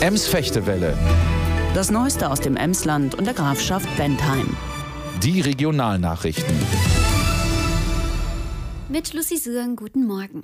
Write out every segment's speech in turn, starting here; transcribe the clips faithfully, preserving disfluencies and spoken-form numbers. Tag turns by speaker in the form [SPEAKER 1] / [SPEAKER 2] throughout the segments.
[SPEAKER 1] Ems-Fechtewelle.
[SPEAKER 2] Das Neueste aus dem Emsland und der Grafschaft Bentheim.
[SPEAKER 1] Die Regionalnachrichten.
[SPEAKER 3] Mit Lucy Süren, guten Morgen.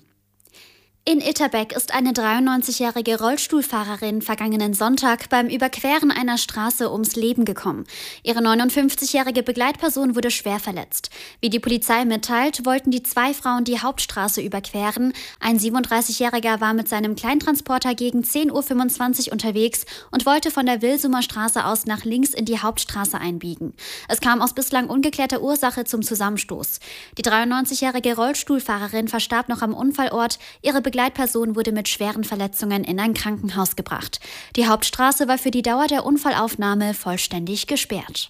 [SPEAKER 3] In Itterbeck ist eine dreiundneunzigjährige Rollstuhlfahrerin vergangenen Sonntag beim Überqueren einer Straße ums Leben gekommen. Ihre neunundfünfzigjährige Begleitperson wurde schwer verletzt. Wie die Polizei mitteilt, wollten die zwei Frauen die Hauptstraße überqueren. Ein siebenunddreißigjähriger war mit seinem Kleintransporter gegen zehn Uhr fünfundzwanzig unterwegs und wollte von der Wilsumer Straße aus nach links in die Hauptstraße einbiegen. Es kam aus bislang ungeklärter Ursache zum Zusammenstoß. Die dreiundneunzigjährige Rollstuhlfahrerin verstarb noch am Unfallort. Ihre Begleitperson Begleitperson wurde mit schweren Verletzungen in ein Krankenhaus gebracht. Die Hauptstraße war für die Dauer der Unfallaufnahme vollständig gesperrt.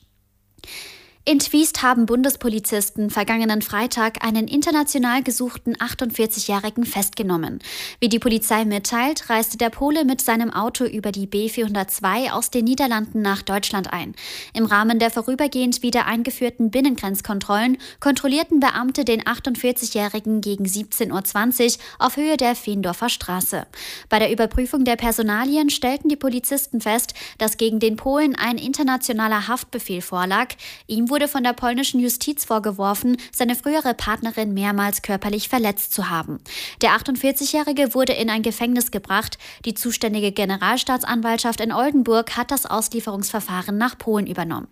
[SPEAKER 3] In Twiest haben Bundespolizisten vergangenen Freitag einen international gesuchten achtundvierzigjährigen festgenommen. Wie die Polizei mitteilt, reiste der Pole mit seinem Auto über die B vierhundertzwei aus den Niederlanden nach Deutschland ein. Im Rahmen der vorübergehend wieder eingeführten Binnengrenzkontrollen kontrollierten Beamte den achtundvierzigjährigen gegen siebzehn Uhr zwanzig auf Höhe der Feendorfer Straße. Bei der Überprüfung der Personalien stellten die Polizisten fest, dass gegen den Polen ein internationaler Haftbefehl vorlag. Ihm wurde wurde von der polnischen Justiz vorgeworfen, seine frühere Partnerin mehrmals körperlich verletzt zu haben. Der achtundvierzigjährige wurde in ein Gefängnis gebracht. Die zuständige Generalstaatsanwaltschaft in Oldenburg hat das Auslieferungsverfahren nach Polen übernommen.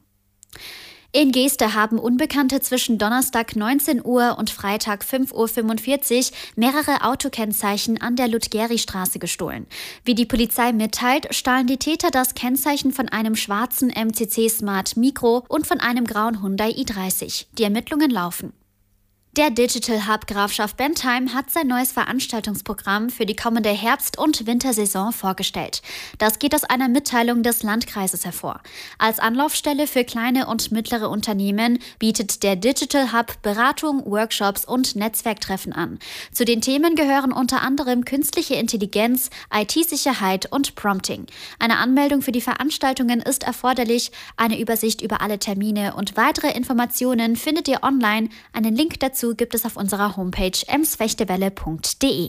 [SPEAKER 3] In Geeste haben Unbekannte zwischen Donnerstag neunzehn Uhr und Freitag fünf Uhr fünfundvierzig mehrere Autokennzeichen an der Ludgeri-Straße gestohlen. Wie die Polizei mitteilt, stahlen die Täter das Kennzeichen von einem schwarzen M C C Smart Micro und von einem grauen Hyundai i dreißig. Die Ermittlungen laufen. Der Digital Hub Grafschaft Bentheim hat sein neues Veranstaltungsprogramm für die kommende Herbst- und Wintersaison vorgestellt. Das geht aus einer Mitteilung des Landkreises hervor. Als Anlaufstelle für kleine und mittlere Unternehmen bietet der Digital Hub Beratung, Workshops und Netzwerktreffen an. Zu den Themen gehören unter anderem künstliche Intelligenz, I T-Sicherheit und Prompting. Eine Anmeldung für die Veranstaltungen ist erforderlich. Eine Übersicht über alle Termine und weitere Informationen findet ihr online. Einen Link dazu gibt es auf unserer Homepage emsfechtewelle punkt de.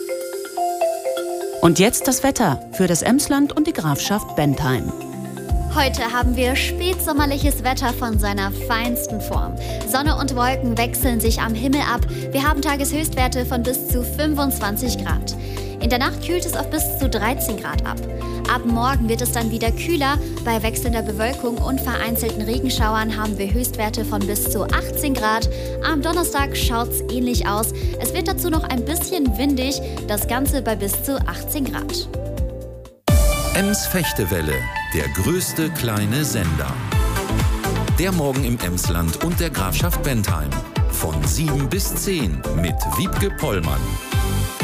[SPEAKER 2] Und jetzt das Wetter für das Emsland und die Grafschaft Bentheim.
[SPEAKER 3] Heute haben wir spätsommerliches Wetter von seiner feinsten Form. Sonne und Wolken wechseln sich am Himmel ab. Wir haben Tageshöchstwerte von bis zu fünfundzwanzig Grad. In der Nacht kühlt es auf bis zu dreizehn Grad ab. Ab morgen wird es dann wieder kühler. Bei wechselnder Bewölkung und vereinzelten Regenschauern haben wir Höchstwerte von bis zu achtzehn Grad. Am Donnerstag schaut es ähnlich aus. Es wird dazu noch ein bisschen windig, das Ganze bei bis zu achtzehn Grad.
[SPEAKER 4] Ems-Fechtewelle, der größte kleine Sender. Der Morgen im Emsland und der Grafschaft Bentheim. Von sieben bis zehn mit Wiebke Pollmann.